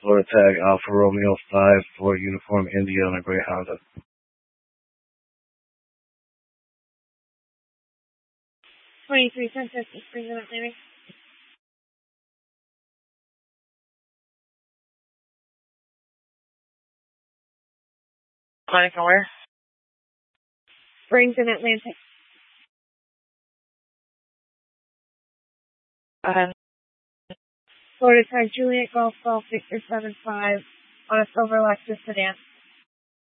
Florida tag Alfa Romeo 5 for uniform India on a gray Honda. $23 Springs in Atlantic. Clinic and where? Springs in Atlantic. Florida tag Juliet Golf Victor 7-5 on a silver Lexus sedan.